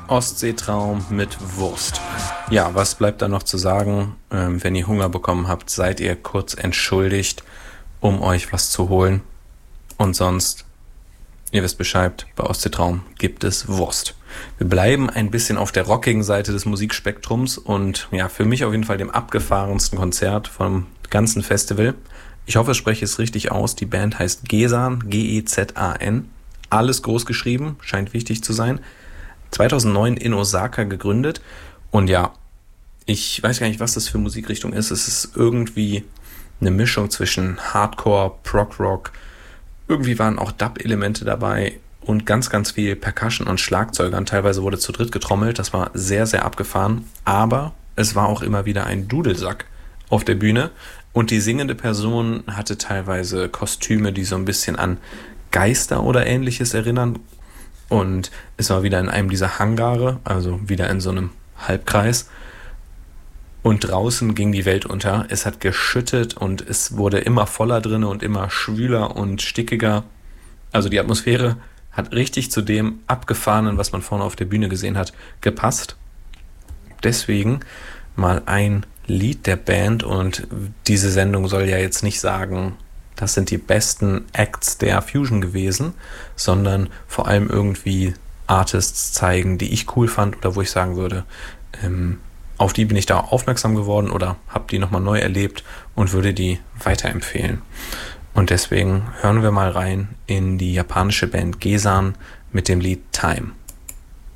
Ostseetraum mit Wurst. Ja, was bleibt da noch zu sagen? Wenn ihr Hunger bekommen habt, seid ihr kurz entschuldigt, um euch was zu holen. Und sonst, ihr wisst Bescheid, bei Ostseetraum gibt es Wurst. Wir bleiben ein bisschen auf der rockigen Seite des Musikspektrums und ja, für mich auf jeden Fall dem abgefahrensten Konzert vom ganzen Festival. Ich hoffe, ich spreche es richtig aus. Die Band heißt Gezan, Gezan. Alles groß geschrieben, scheint wichtig zu sein. 2009 in Osaka gegründet. Und ja, ich weiß gar nicht, was das für Musikrichtung ist. Es ist irgendwie eine Mischung zwischen Hardcore, Prog-Rock. Irgendwie waren auch Dub-Elemente dabei und ganz, ganz viel Percussion und Schlagzeugern. Teilweise wurde zu dritt getrommelt. Das war sehr, sehr abgefahren. Aber es war auch immer wieder ein Dudelsack auf der Bühne. Und die singende Person hatte teilweise Kostüme, die so ein bisschen an Geister oder Ähnliches erinnern. Und es war wieder in einem dieser Hangare, also wieder in so einem Halbkreis. Und draußen ging die Welt unter. Es hat geschüttet und es wurde immer voller drin und immer schwüler und stickiger. Also die Atmosphäre hat richtig zu dem Abgefahrenen, was man vorne auf der Bühne gesehen hat, gepasst. Deswegen mal ein Lied der Band, und diese Sendung soll ja jetzt nicht sagen, das sind die besten Acts der Fusion gewesen, sondern vor allem irgendwie Artists zeigen, die ich cool fand oder wo ich sagen würde, auf die bin ich da aufmerksam geworden oder habe die nochmal neu erlebt und würde die weiterempfehlen. Und deswegen hören wir mal rein in die japanische Band Gezan mit dem Lied Time.